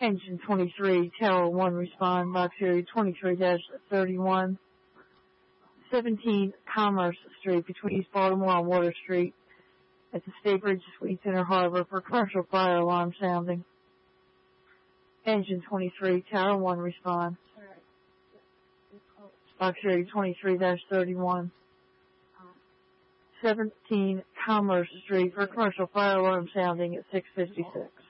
Engine 23, Tower 1, respond. Box area 23-31. 17 Commerce Street between East Baltimore and Water Street at the State Bridge Suites Inner Harbor for commercial fire alarm sounding. Engine 23, Tower 1, respond. Box area 23-31. 17 Commerce Street for commercial fire alarm sounding at 6:56.